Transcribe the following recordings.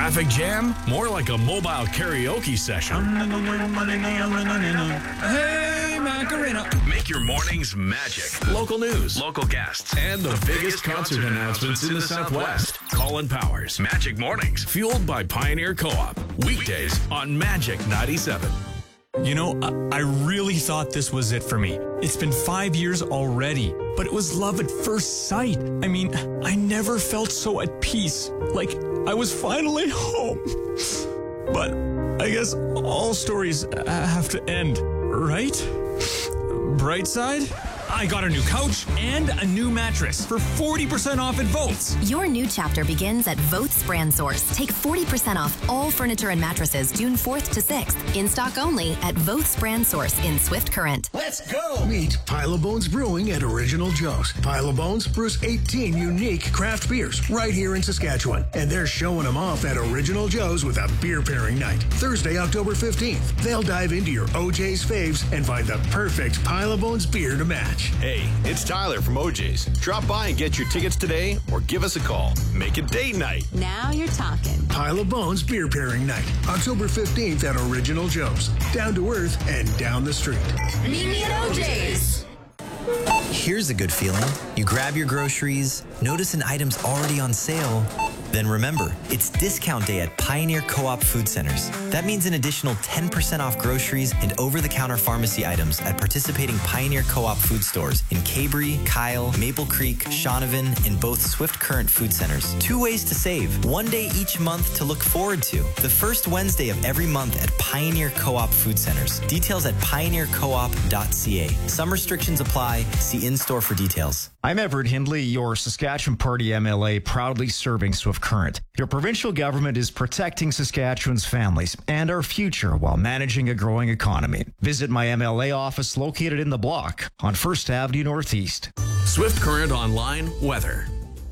Traffic jam? More like a mobile karaoke session. Hey, Macarena. Make your mornings magic. Local news, local guests, and the biggest concert announcements in the Southwest. Colin Powers, Magic Mornings, fueled by Pioneer Co-op. Weekdays on Magic 97. You know, I really thought this was it for me. It's been 5 years already, but it was love at first sight. I mean, I never felt so at peace, like I was finally home. But I guess all stories have to end, right? Bright side? I got a new couch and a new mattress for 40% off at Votes. Your new chapter begins at Votes Brand Source. Take 40% off all furniture and mattresses June 4th to 6th. In stock only at Votes Brand Source in Swift Current. Let's go! Meet Pile of Bones Brewing at Original Joe's. Pile of Bones brews 18 unique craft beers right here in Saskatchewan. And they're showing them off at Original Joe's with a beer pairing night. Thursday, October 15th. They'll dive into your OJ's faves and find the perfect Pile of Bones beer to match. Hey, it's Tyler from OJ's. Drop by and get your tickets today or give us a call. Make it date night. Now you're talking. Pile of Bones Beer Pairing Night, October 15th at Original Joe's. Down to earth and down the street. Meet me at OJ's. Here's a good feeling. You grab your groceries, notice an item's already on sale. Then remember, it's discount day at Pioneer Co-op Food Centers. That means an additional 10% off groceries and over-the-counter pharmacy items at participating Pioneer Co-op food stores in Cabery, Kyle, Maple Creek, Shaunavon, and both Swift Current Food Centers. 2 ways to save. 1 day each month to look forward to. The first Wednesday of every month at Pioneer Co-op Food Centers. Details at pioneercoop.ca. Some restrictions apply. See in-store for details. I'm Everett Hindley, your Saskatchewan Party MLA, proudly serving Swift Current. Your provincial government is protecting Saskatchewan's families and our future while managing a growing economy. Visit my MLA office located in the block on 1st Avenue Northeast. Swift Current Online weather.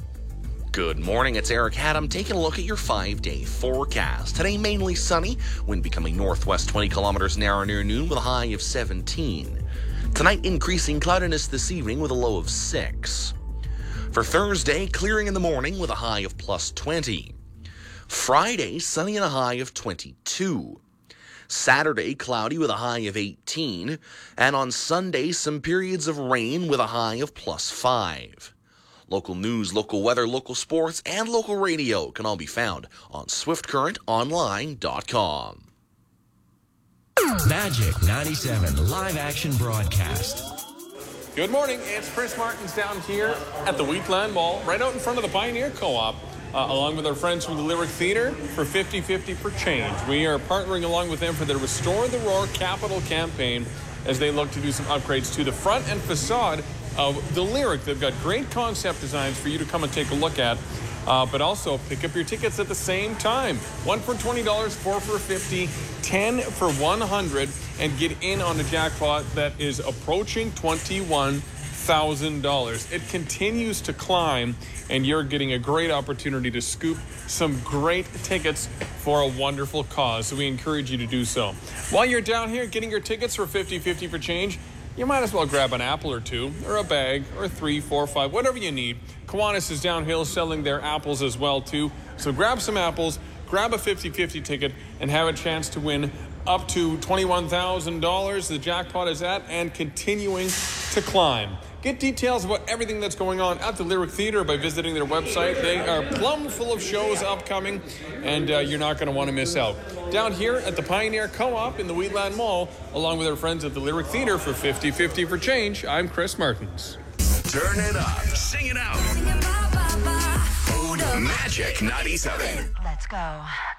Good morning, it's Eric Haddam taking a look at your 5-day forecast. Today mainly sunny, wind becoming northwest 20 kilometers an hour near noon with a high of 17. Tonight increasing cloudiness this evening with a low of 6. For Thursday, clearing in the morning with a high of plus 20. Friday, sunny and a high of 22. Saturday, cloudy with a high of 18. And on Sunday, some periods of rain with a high of plus 5. Local news, local weather, local sports, and local radio can all be found on SwiftCurrentOnline.com. Magic 97 live action broadcast. Good morning, it's Chris Martins down here at the Wheatland Mall, right out in front of the Pioneer Co-op, along with our friends from the Lyric Theatre for 50-50 for Change. We are partnering along with them for their Restore the Roar capital campaign as they look to do some upgrades to the front and facade of the Lyric. They've got great concept designs for you to come and take a look at, but also pick up your tickets at the same time. 1 for $20, 4 for $50, 10 for $100, and get in on a jackpot that is approaching $21,000. It continues to climb, and you're getting a great opportunity to scoop some great tickets for a wonderful cause, so we encourage you to do so. While you're down here getting your tickets for 50-50 for Change, you might as well grab an apple or two, or a bag, or 3, 4, 5, whatever you need. Kiwanis is downhill selling their apples as well, too. So grab some apples, grab a 50-50 ticket, and have a chance to win up to $21,000. The jackpot is at and continuing to climb. Get details about everything that's going on at the Lyric Theatre by visiting their website. They are plumb full of shows upcoming, and you're not going to want to miss out. Down here at the Pioneer Co-op in the Wheatland Mall, along with our friends at the Lyric Theatre for 50-50 for Change, I'm Chris Martins. Turn it up, sing it out. Magic 97. Let's go.